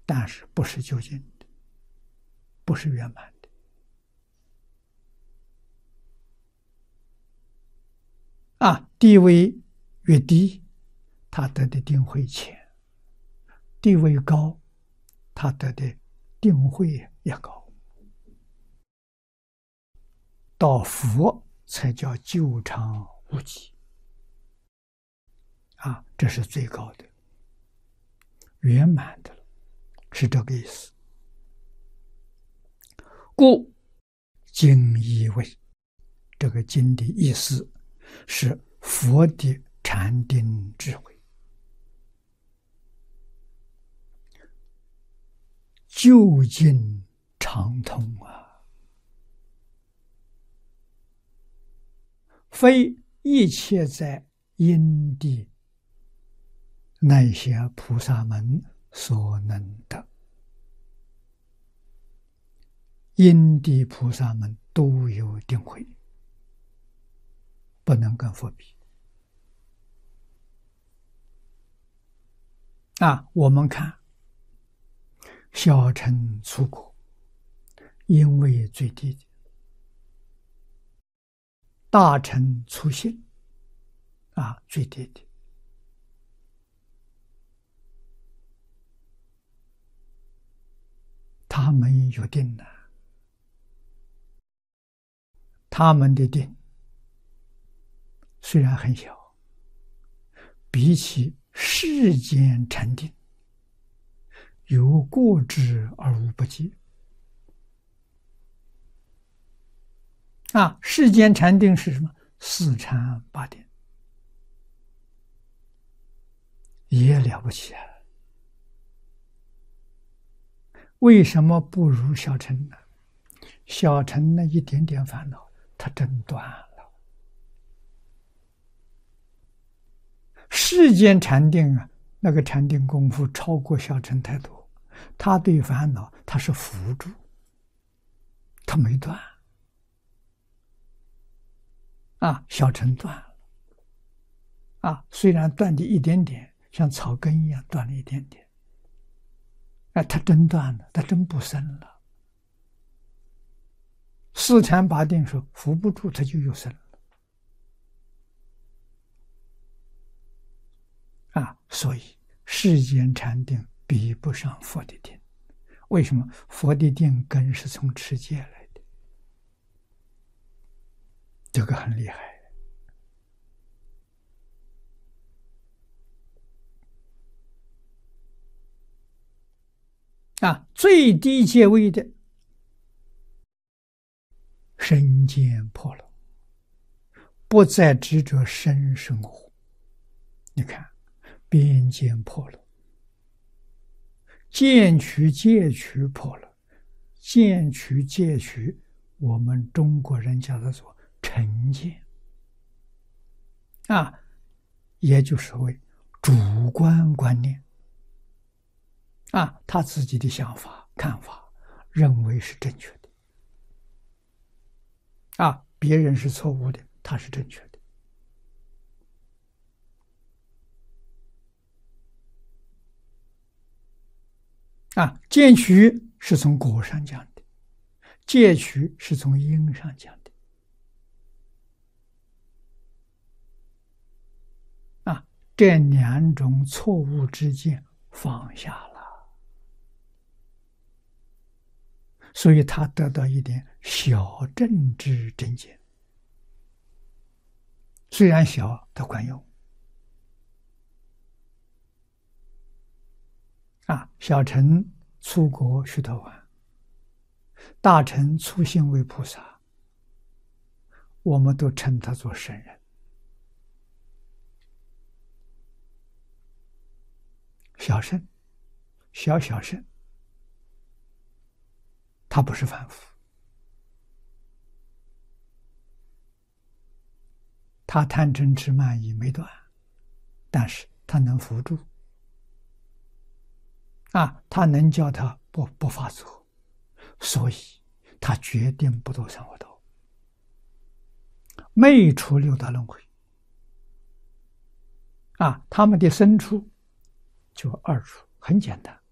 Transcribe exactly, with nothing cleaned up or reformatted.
但是不是究竟的，不是圆满的。啊，地位越低，他得的定慧浅；地位高，他得的定慧也高。到佛才叫究常无极。啊，这是最高的、圆满的了，是这个意思。故经义为，这个经的意思是佛的禅定智慧，究竟常通啊，非一切在因地那些菩萨们所能得。因地菩萨们都有定慧，不能跟佛比。啊，我们看小乘出国，因为最低的；大乘出信，啊，最低的。他们有定呢，他们的定虽然很小，比起世间禅定，有过之而无不及。啊，世间禅定是什么？四禅八定，也了不起啊！为什么不如小乘呢？小乘那一点点烦恼，它真断了。世间禅定啊，那个禅定功夫超过小乘太多，他对烦恼他是辅助，他没断。啊，小乘断了。啊，虽然断的一点点，像草根一样断了一点点。哎，他真断了，他真不生了。四禅八定说扶不住，他就又生了。啊，所以世间禅定比不上佛的定。为什么？佛的定根是从持戒来的，这个很厉害。啊，最低阶位的身见破了，不再执着身生活。你看，边见破了，见取戒取破了，见取戒取，我们中国人叫它做成见。啊，也就是为主观观念。啊，他自己的想法、看法，认为是正确的。啊，别人是错误的，他是正确的。啊，见取是从果上讲的，戒取是从因上讲的。啊，这两种错误之见放下了。所以他得到一点小正知正见，虽然小，它管用。啊，小乘出国须陀洹，大乘出信为菩萨，我们都称他做圣人。小圣，小小圣。他不是凡夫，他贪嗔痴慢疑没断，但是他能扶助。啊，他能叫他不不发作，所以他决定不堕三恶道，没出六道轮回。啊，他们的生处就二处，很简单。